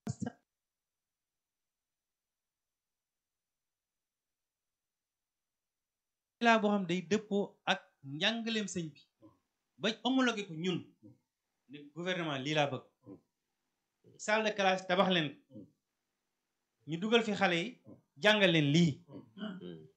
laa boo xam day dëppoo ak njàngaleem sëñ bi ba homologué ko ñun ne gouvernement lii laa bëgg salle de classe tabax leen ko ñu dugal fi xale yi jàngal leen lii